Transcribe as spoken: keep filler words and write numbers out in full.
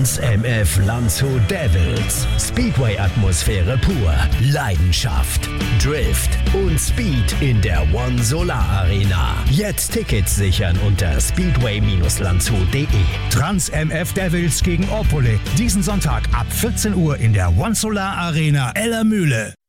Trans M F Landshut Devils. Speedway-Atmosphäre pur. Leidenschaft, Drift und Speed in der One Solar Arena. Jetzt Tickets sichern unter speedway Landshut punkt de. Trans M F Devils gegen Opole. Diesen Sonntag ab vierzehn Uhr in der One Solar Arena Ellermühle.